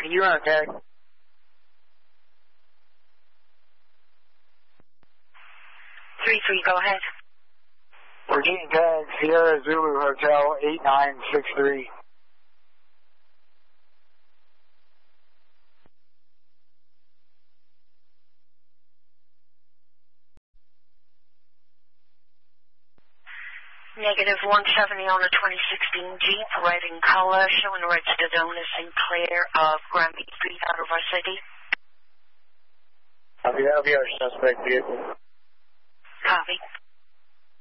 can you run a tag? 3-3, go ahead. Virginia tag, Sierra Zulu Hotel 8963. Negative 170 on a 2016 Jeep, red in color, showing registered owner St. Clair of Granby Street out of our city. Copy, that'll be our suspect vehicle. Copy.